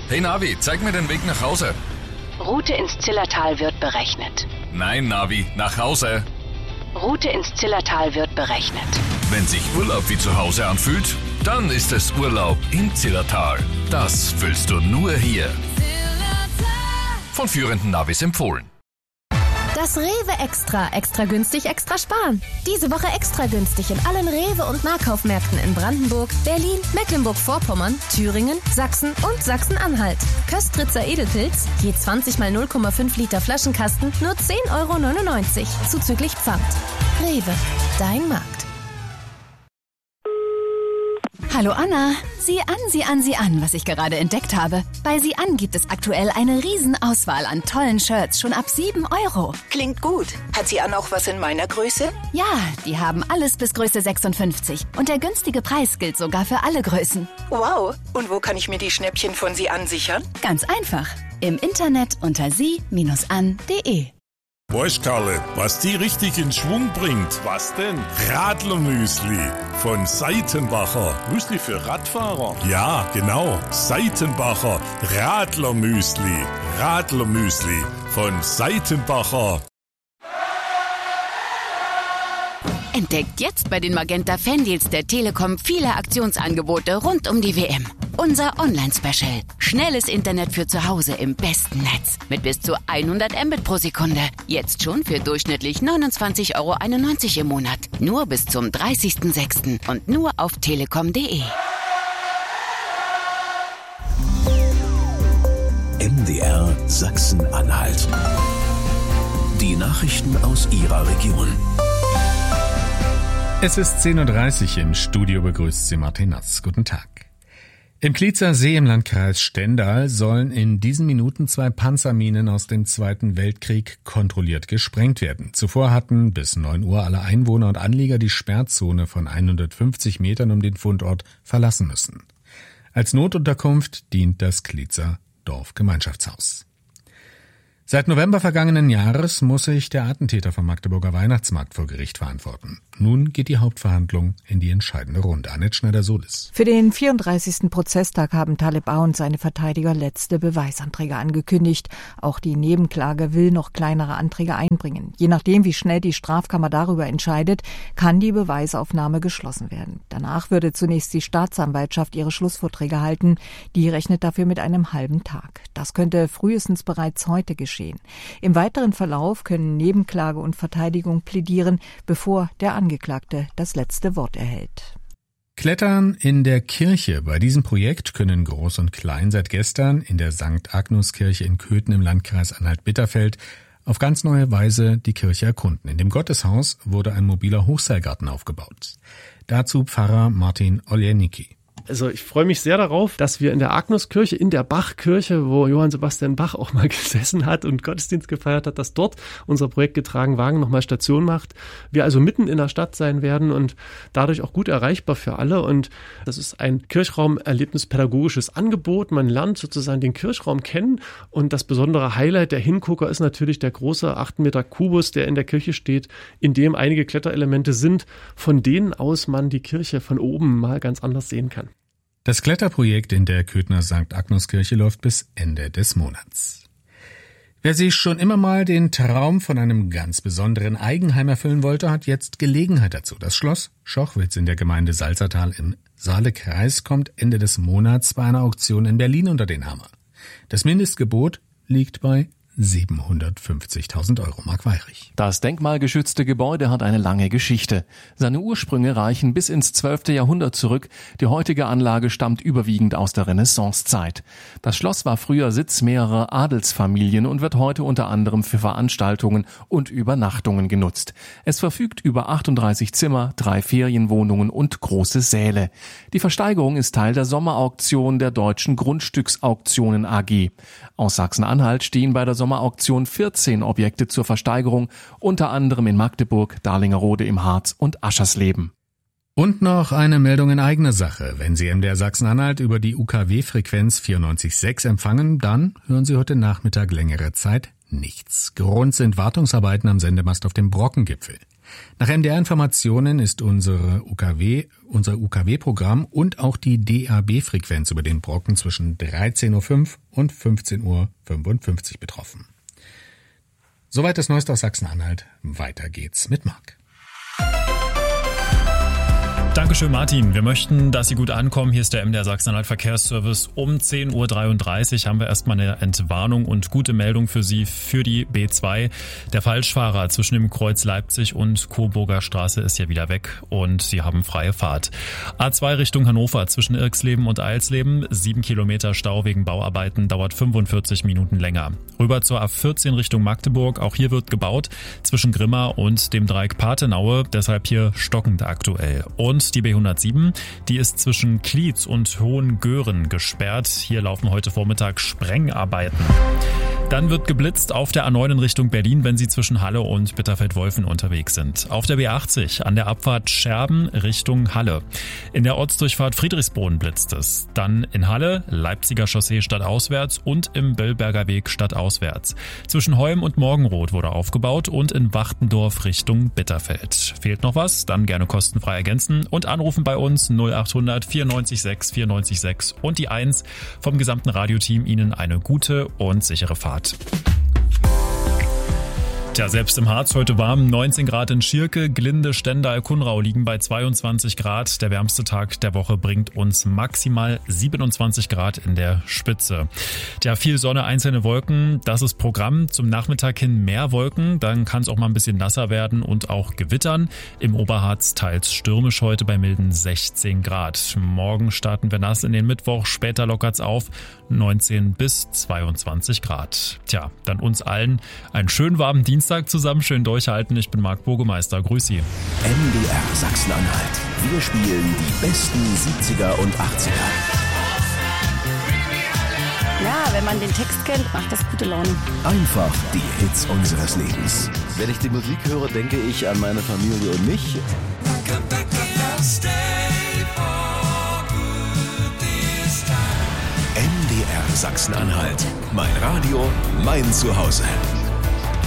Hey Navi, zeig mir den Weg nach Hause. Route ins Zillertal wird berechnet. Nein, Navi, nach Hause. Route ins Zillertal wird berechnet. Wenn sich Urlaub wie zu Hause anfühlt, dann ist es Urlaub im Zillertal. Das fühlst du nur hier. Von führenden Navis empfohlen. Das Rewe Extra. Extra günstig, extra sparen. Diese Woche extra günstig in allen Rewe- und Nahkaufmärkten in Brandenburg, Berlin, Mecklenburg-Vorpommern, Thüringen, Sachsen und Sachsen-Anhalt. Köstritzer Edelpilz, je 20 mal 0,5 Liter Flaschenkasten, nur 10,99 €, zuzüglich Pfand. Rewe, dein Markt. Hallo Anna, sieh an, was ich gerade entdeckt habe. Bei Sieh an gibt es aktuell eine Riesenauswahl an tollen Shirts, schon ab 7 €. Klingt gut. Hat Sieh an auch was in meiner Größe? Ja, die haben alles bis Größe 56. Und der günstige Preis gilt sogar für alle Größen. Wow. Und wo kann ich mir die Schnäppchen von Sieh an sichern? Ganz einfach. Im Internet unter sie-an.de. Weißt Karle, was die richtig in Schwung bringt? Was denn? Radlermüsli von Seitenbacher. Müsli für Radfahrer? Ja, genau. Seitenbacher Radlermüsli. Radlermüsli von Seitenbacher. Entdeckt jetzt bei den Magenta Fandeals der Telekom viele Aktionsangebote rund um die WM. Unser Online-Special. Schnelles Internet für zu Hause im besten Netz. Mit bis zu 100 Mbit pro Sekunde. Jetzt schon für durchschnittlich 29,91 € im Monat. Nur bis zum 30.06. und nur auf telekom.de. MDR Sachsen-Anhalt. Die Nachrichten aus Ihrer Region. Es ist 10:30 Uhr, im Studio begrüßt Sie Martin Nass. Guten Tag. Im Klietzer See im Landkreis Stendal sollen in diesen Minuten 2 Panzerminen aus dem Zweiten Weltkrieg kontrolliert gesprengt werden. Zuvor hatten bis 9 Uhr alle Einwohner und Anlieger die Sperrzone von 150 Metern um den Fundort verlassen müssen. Als Notunterkunft dient das Klietzer Dorfgemeinschaftshaus. Seit November vergangenen Jahres muss sich der Attentäter vom Magdeburger Weihnachtsmarkt vor Gericht verantworten. Nun geht die Hauptverhandlung in die entscheidende Runde. Annette Schneider-Solis. Für den 34. Prozesstag haben Taleb A. und seine Verteidiger letzte Beweisanträge angekündigt. Auch die Nebenklage will noch kleinere Anträge einbringen. Je nachdem, wie schnell die Strafkammer darüber entscheidet, kann die Beweisaufnahme geschlossen werden. Danach würde zunächst die Staatsanwaltschaft ihre Schlussvorträge halten. Die rechnet dafür mit einem halben Tag. Das könnte frühestens bereits heute geschehen. Im weiteren Verlauf können Nebenklage und Verteidigung plädieren, bevor der Angeklagte das letzte Wort erhält. Klettern in der Kirche. Bei diesem Projekt können Groß und Klein seit gestern in der St. Agnuskirche in Köthen im Landkreis Anhalt-Bitterfeld auf ganz neue Weise die Kirche erkunden. In dem Gotteshaus wurde ein mobiler Hochseilgarten aufgebaut. Dazu Pfarrer Martin Olejnicki. Also ich freue mich sehr darauf, dass wir in der Agnuskirche, in der Bachkirche, wo Johann Sebastian Bach auch mal gesessen hat und Gottesdienst gefeiert hat, dass dort unser Projekt Getragen Wagen nochmal Station macht. Wir also mitten in der Stadt sein werden und dadurch auch gut erreichbar für alle. Und das ist ein Kirchraum-erlebnispädagogisches Angebot. Man lernt sozusagen den Kirchraum kennen. Und das besondere Highlight der Hingucker ist natürlich der große 8 Meter Kubus, der in der Kirche steht, in dem einige Kletterelemente sind, von denen aus man die Kirche von oben mal ganz anders sehen kann. Das Kletterprojekt in der Köthener St. Agnuskirche läuft bis Ende des Monats. Wer sich schon immer mal den Traum von einem ganz besonderen Eigenheim erfüllen wollte, hat jetzt Gelegenheit dazu. Das Schloss Schochwitz in der Gemeinde Salzertal im Saalekreis kommt Ende des Monats bei einer Auktion in Berlin unter den Hammer. Das Mindestgebot liegt bei 750.000 €. Mark Weirich. Das denkmalgeschützte Gebäude hat eine lange Geschichte. Seine Ursprünge reichen bis ins 12. Jahrhundert zurück. Die heutige Anlage stammt überwiegend aus der Renaissancezeit. Das Schloss war früher Sitz mehrerer Adelsfamilien und wird heute unter anderem für Veranstaltungen und Übernachtungen genutzt. Es verfügt über 38 Zimmer, 3 Ferienwohnungen und große Säle. Die Versteigerung ist Teil der Sommerauktion der Deutschen Grundstücksauktionen AG. Aus Sachsen-Anhalt stehen bei der Sommerauktion 14 Objekte zur Versteigerung, unter anderem in Magdeburg, Darlingerode im Harz und Aschersleben. Und noch eine Meldung in eigener Sache. Wenn Sie MDR Sachsen-Anhalt über die UKW-Frequenz 94,6 empfangen, dann hören Sie heute Nachmittag längere Zeit nichts. Grund sind Wartungsarbeiten am Sendemast auf dem Brockengipfel. Nach MDR-Informationen ist unser UKW-Programm und auch die DAB-Frequenz über den Brocken zwischen 13.05 Uhr und 15.55 Uhr betroffen. Soweit das Neueste aus Sachsen-Anhalt. Weiter geht's mit Marc. Dankeschön, Martin. Wir möchten, dass Sie gut ankommen. Hier ist der MDR Sachsen-Anhalt Verkehrsservice. Um 10.33 Uhr haben wir erstmal eine Entwarnung und gute Meldung für Sie für die B2. Der Falschfahrer zwischen dem Kreuz Leipzig und Coburger Straße ist ja wieder weg und Sie haben freie Fahrt. A2 Richtung Hannover zwischen Irxleben und Eilsleben. 7 Kilometer Stau wegen Bauarbeiten, dauert 45 Minuten länger. Rüber zur A14 Richtung Magdeburg. Auch hier wird gebaut zwischen Grimma und dem Dreieck Pathenaue. Deshalb hier stockend aktuell. Und die B107, die ist zwischen Klietz und Hohengören gesperrt. Hier laufen heute Vormittag Sprengarbeiten. Dann wird geblitzt auf der A9 in Richtung Berlin, wenn Sie zwischen Halle und Bitterfeld-Wolfen unterwegs sind. Auf der B80 an der Abfahrt Scherben Richtung Halle. In der Ortsdurchfahrt Friedrichsboden blitzt es. Dann in Halle, Leipziger Chaussee stadtauswärts und im Böllberger Weg stadtauswärts. Zwischen Holm und Morgenroth wurde aufgebaut und in Wachtendorf Richtung Bitterfeld. Fehlt noch was? Dann gerne kostenfrei ergänzen und anrufen bei uns 0800 94 6 94 6 und die 1 vom gesamten Radioteam. Ihnen eine gute und sichere Fahrt. Tja, selbst im Harz heute warm, 19 Grad in Schirke, Glinde, Stendal, Kunrau liegen bei 22 Grad. Der wärmste Tag der Woche bringt uns maximal 27 Grad in der Spitze. Tja, viel Sonne, einzelne Wolken, das ist Programm. Zum Nachmittag hin mehr Wolken, dann kann es auch mal ein bisschen nasser werden und auch gewittern. Im Oberharz teils stürmisch heute bei milden 16 Grad. Morgen starten wir nass in den Mittwoch, später lockert's auf, 19 bis 22 Grad. Tja, dann uns allen einen schönen warmen Dienstag zusammen, schön durchhalten. Ich bin Marc Burgemeister, grüß Sie. MDR Sachsen-Anhalt. Wir spielen die besten 70er und 80er. Ja, wenn man den Text kennt, macht das gute Laune. Einfach die Hits unseres Lebens. Wenn ich die Musik höre, denke ich an meine Familie und mich. MDR Sachsen-Anhalt. Mein Radio, mein Zuhause.